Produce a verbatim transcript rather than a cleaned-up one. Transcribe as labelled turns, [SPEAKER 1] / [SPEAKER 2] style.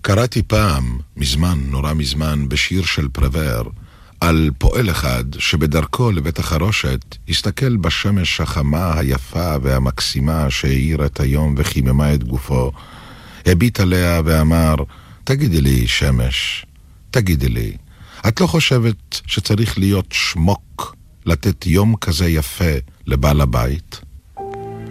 [SPEAKER 1] קראתי פעם, מזמן, נורא מזמן, בשיר של פרוור, על פועל אחד שבדרכו לבית החרושת הסתכל בשמש החמה, היפה והמקסימה שהאיר את היום וחיממה את גופו, הביט עליה ואמר, תגידי לי שמש, תגידי לי, את לא חושבת שצריך להיות שמוק לתת יום כזה יפה לבעל הבית?